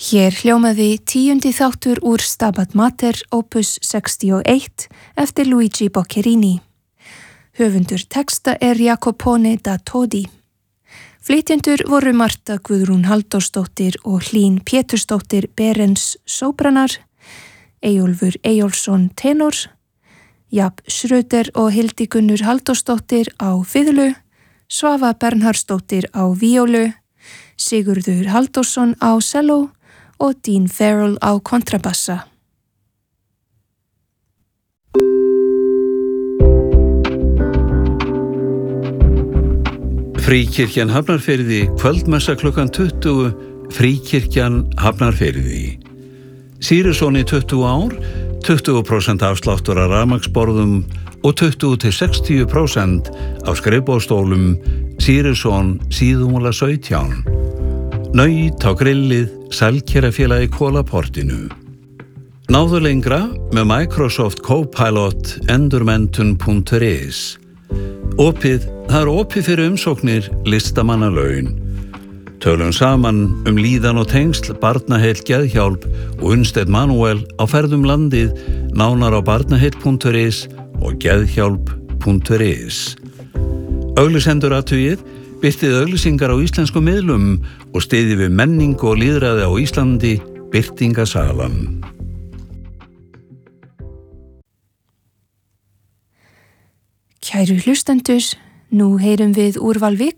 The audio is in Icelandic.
Hér hljómaði 10. þáttur úr Stabat Mater opus 61 eftir Luigi Boccherini. Höfundur texta Jacopone da Todi. Flytjendur voru Marta Guðrún Halldórsdóttir og Hlín Pétursdóttir Berens sópranar, Eyjólfur Eyjólfsson tenor, Jafn Schröder og Hildigunnur Halldórsdóttir á fiðlu, Svava Bernhardsdóttir á víólu, Sigurður Halldórsson á selló og Dean Farrell á kontrabassa. Fríkirkjan Hafnarfirði, kvöldmessa klukkan 20, Fríkirkjan Hafnarfirði. Sýrisson í 20 ár, 20% afsláttur af rafmagnsborðum og 20-60% af skrifborðsstólum, Sýrisson síðumúla 17. Naut á grillið, Sælkerafélagi Kólaportinu. Náðu lengra með Microsoft Copilot endurmenntun.is. Það er opið fyrir umsóknir, listamannalaun. Tölum saman líðan og tengsl, Barnaheill Geðhjálp og Unnsteinn Manuel á ferðum landið, nánar á barnaheill.is og geðhjálp.is. Auglýsendur athugið, birtið auglýsingar á íslenskum miðlum og styðjið við menningu og lýðræði á Íslandi, Birtingasalan. Kæru hlustendur, nú heyrum við úrval